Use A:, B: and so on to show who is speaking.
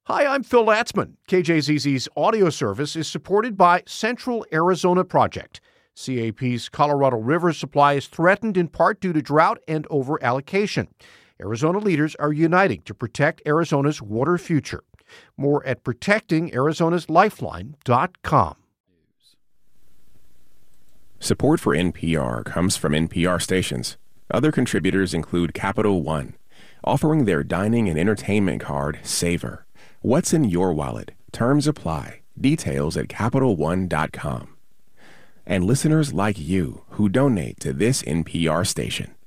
A: Hi, I'm Phil Latzman. KJZZ's audio service is supported by Central Arizona Project. CAP's Colorado River supply is threatened in part due to drought and over-allocation. Arizona leaders are uniting to protect Arizona's water future. More at protectingarizona's-lifeline.com.
B: Support for NPR comes from NPR stations. Other contributors include Capital One, offering their dining and entertainment card, Savor. What's in your wallet? Terms apply. Details at CapitalOne.com. And listeners like you who donate to this NPR station.